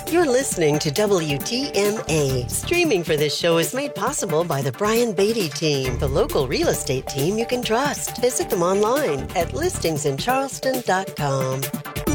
You're listening to WTMA. Streaming for this show is made possible by the Brian Beatty team, the local real estate team you can trust. Visit them online at listingsincharleston.com.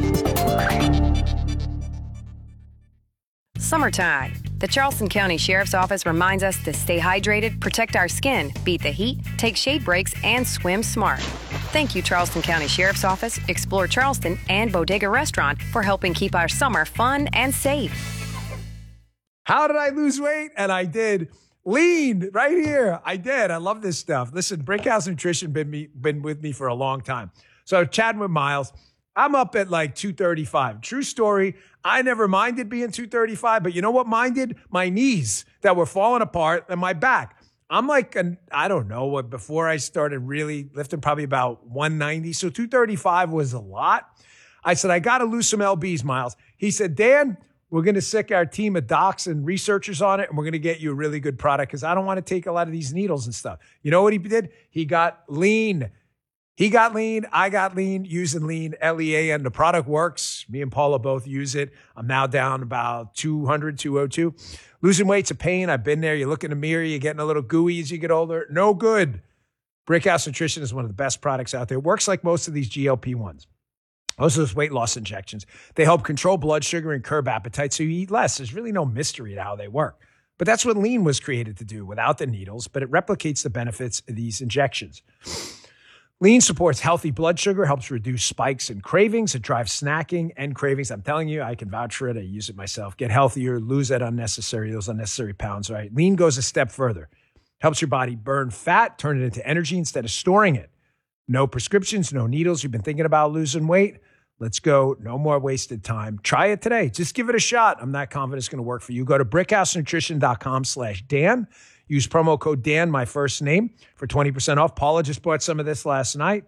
Summertime. The Charleston County Sheriff's Office reminds us to stay hydrated, protect our skin, beat the heat, take shade breaks, and swim smart. Thank you, Charleston County Sheriff's Office, Explore Charleston, and Bodega Restaurant for helping keep our summer fun and safe. How did I lose weight? And I did. Lean right here. I did. I love this stuff. Listen, Brickhouse Nutrition been with me for a long time. So chatting with Miles, I'm up at like 235. True story. I never minded being 235, but you know what minded? My knees that were falling apart and my back. I'm like, I don't know, before I started really lifting, probably about 190. So 235 was a lot. I said, I got to lose some LBs, Miles. He said, Dan, we're going to sick our team of docs and researchers on it, and we're going to get you a really good product because I don't want to take a lot of these needles and stuff. You know what he did? He got lean. He got lean. I got lean using lean, LEA, and the product works. Me and Paula both use it. I'm now down about 200, 202. Losing weight's a pain. I've been there. You look in the mirror, you're getting a little gooey as you get older. No good. Brickhouse Nutrition is one of the best products out there. It works like most of these GLP-1s. Most of those weight loss injections. They help control blood sugar and curb appetite so you eat less. There's really no mystery to how they work. But that's what lean was created to do without the needles, but it replicates the benefits of these injections. Lean supports healthy blood sugar, helps reduce spikes and cravings. It drives snacking and cravings. I'm telling you, I can vouch for it. I use it myself. Get healthier, lose those unnecessary pounds, right? Lean goes a step further. Helps your body burn fat, turn it into energy instead of storing it. No prescriptions, no needles. You've been thinking about losing weight? Let's go. No more wasted time. Try it today. Just give it a shot. I'm not confident it's going to work for you. Go to brickhousenutrition.com/Dan. Use promo code Dan, my first name, for 20% off. Paula just bought some of this last night.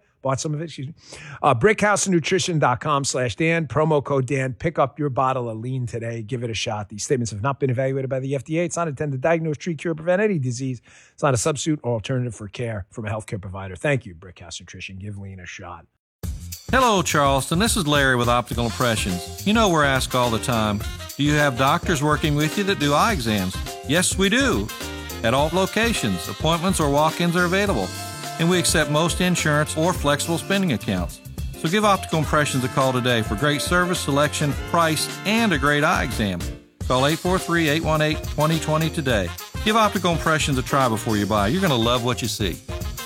Brickhousenutrition.com/Dan. Promo code Dan. Pick up your bottle of lean today. Give it a shot. These statements have not been evaluated by the FDA. It's not intended to diagnose, treat, cure, prevent any disease. It's not a substitute or alternative for care from a healthcare provider. Thank you, Brickhouse Nutrition. Give lean a shot. Hello, Charleston. This is Larry with Optical Impressions. You know we're asked all the time, do you have doctors working with you that do eye exams? Yes, we do. At all locations, appointments or walk-ins are available. And we accept most insurance or flexible spending accounts. So give Optical Impressions a call today for great service, selection, price, and a great eye exam. Call 843-818-2020 today. Give Optical Impressions a try before you buy. You're going to love what you see.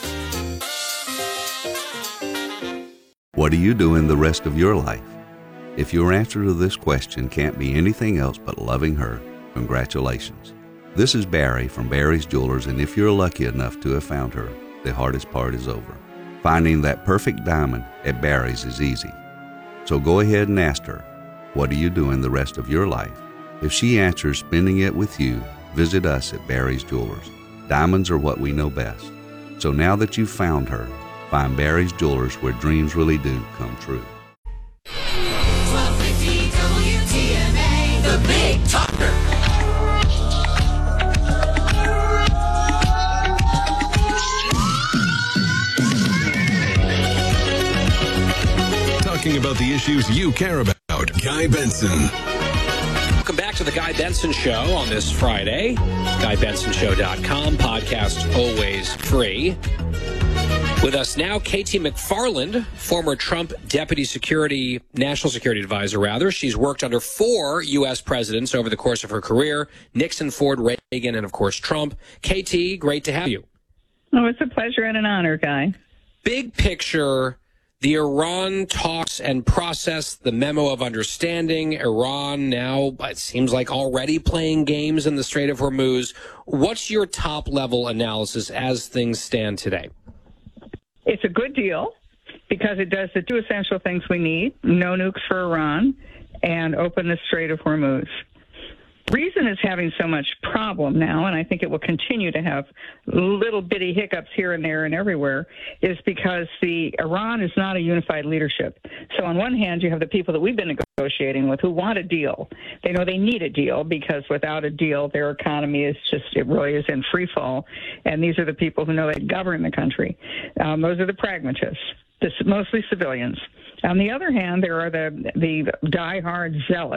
What are you doing the rest of your life? If your answer to this question can't be anything else but loving her, congratulations. This is Barry from Barry's Jewelers, and if you're lucky enough to have found her, the hardest part is over. Finding that perfect diamond at Barry's is easy. So go ahead and ask her, what are you doing the rest of your life? If she answers spending it with you, visit us at Barry's Jewelers. Diamonds are what we know best. So now that you've found her, find Barry's Jewelers where dreams really do come true. 1250 WTMA, the Big Talker. Talking about the issues you care about. Guy Benson. Welcome back to the Guy Benson Show on this Friday. GuyBensonShow.com. Podcast always free. With us now, Katie McFarland, former Trump National Security Advisor. She's worked under 4 U.S. presidents over the course of her career: Nixon, Ford, Reagan, and, of course, Trump. Katie, great to have you. Oh, it's a pleasure and an honor, Guy. Big picture, the Iran talks and process, the memo of understanding. Iran now, it seems like, already playing games in the Strait of Hormuz. What's your top-level analysis as things stand today? It's a good deal because it does the 2 essential things we need: no nukes for Iran and open the Strait of Hormuz. The reason it's having so much problem now, and I think it will continue to have little bitty hiccups here and there and everywhere, is because Iran is not a unified leadership. So on one hand, you have the people that we've been negotiating with who want a deal. They know they need a deal because without a deal, their economy it really is in free fall. And these are the people who know they govern the country. Those are the pragmatists, mostly civilians. On the other hand, there are the diehard zealots